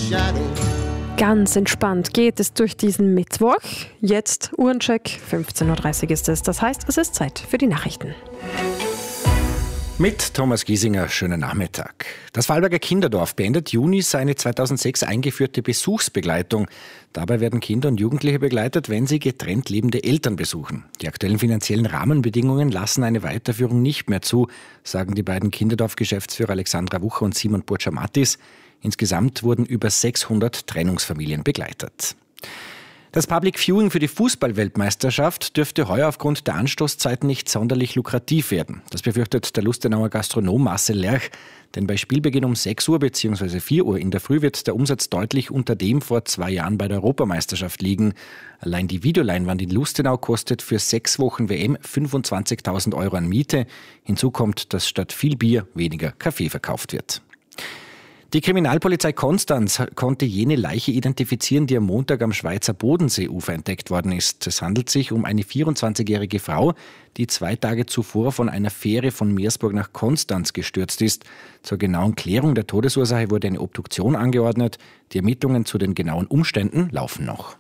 Ganz entspannt geht es durch diesen Mittwoch. Jetzt Uhrencheck, 15.30 Uhr ist es. Das heißt, es ist Zeit für die Nachrichten. Mit Thomas Giesinger, schönen Nachmittag. Das Vorarlberger Kinderdorf beendet Juni seine 2006 eingeführte Besuchsbegleitung. Dabei werden Kinder und Jugendliche begleitet, wenn sie getrennt lebende Eltern besuchen. Die aktuellen finanziellen Rahmenbedingungen lassen eine Weiterführung nicht mehr zu, sagen die beiden Kinderdorf-Geschäftsführer Alexandra Wucher und Simon Burtscher-Mattis. Insgesamt wurden über 600 Trennungsfamilien begleitet. Das Public Viewing für die Fußball-Weltmeisterschaft dürfte heuer aufgrund der Anstoßzeiten nicht sonderlich lukrativ werden. Das befürchtet der Lustenauer Gastronom Marcel Lerch. Denn bei Spielbeginn um 6 Uhr bzw. 4 Uhr in der Früh wird der Umsatz deutlich unter dem vor 2 Jahren bei der Europameisterschaft liegen. Allein die Videoleinwand in Lustenau kostet für 6 Wochen WM 25.000 Euro an Miete. Hinzu kommt, dass statt viel Bier weniger Kaffee verkauft wird. Die Kriminalpolizei Konstanz konnte jene Leiche identifizieren, die am Montag am Schweizer Bodenseeufer entdeckt worden ist. Es handelt sich um eine 24-jährige Frau, die 2 Tage zuvor von einer Fähre von Meersburg nach Konstanz gestürzt ist. Zur genauen Klärung der Todesursache wurde eine Obduktion angeordnet. Die Ermittlungen zu den genauen Umständen laufen noch.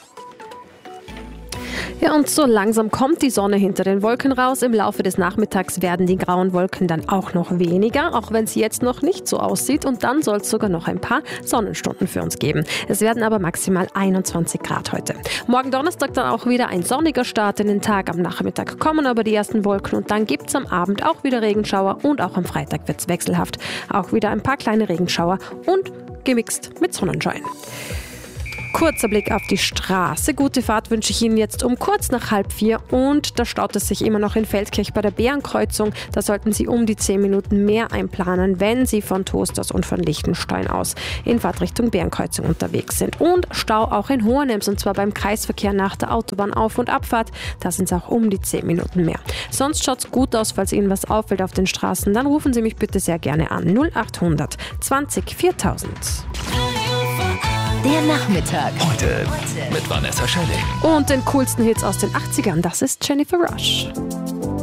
Ja, und so langsam kommt die Sonne hinter den Wolken raus. Im Laufe des Nachmittags werden die grauen Wolken dann auch noch weniger, auch wenn es jetzt noch nicht so aussieht. Und dann soll es sogar noch ein paar Sonnenstunden für uns geben. Es werden aber maximal 21 Grad heute. Morgen Donnerstag dann auch wieder ein sonniger Start in den Tag. Am Nachmittag kommen aber die ersten Wolken und dann gibt es am Abend auch wieder Regenschauer und auch am Freitag wird es wechselhaft. Auch wieder ein paar kleine Regenschauer und gemixt mit Sonnenschein. Kurzer Blick auf die Straße. Gute Fahrt wünsche ich Ihnen jetzt um kurz nach 3:30 und da staut es sich immer noch in Feldkirch bei der Bärenkreuzung. Da sollten Sie um die 10 Minuten mehr einplanen, wenn Sie von Toasters und von Liechtenstein aus in Fahrtrichtung Bärenkreuzung unterwegs sind. Und Stau auch in Hohenems und zwar beim Kreisverkehr nach der Autobahnauf- und Abfahrt. Da sind es auch um die 10 Minuten mehr. Sonst schaut es gut aus, falls Ihnen was auffällt auf den Straßen. Dann rufen Sie mich bitte sehr gerne an. 0800 20 4000. Der Nachmittag. Heute mit Vanessa Schelling. Und den coolsten Hits aus den 80ern, das ist Jennifer Rush.